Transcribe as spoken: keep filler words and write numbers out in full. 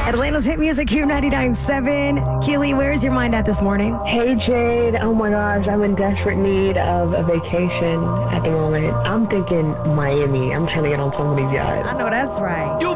Atlanta's hit music, Q ninety-nine point seven. Keely, where's your mind at this morning? Hey, Jade. Oh, my gosh. I'm in desperate need of a vacation at the moment. I'm thinking Miami. I'm trying to get on somebody's yacht. I know that's right. You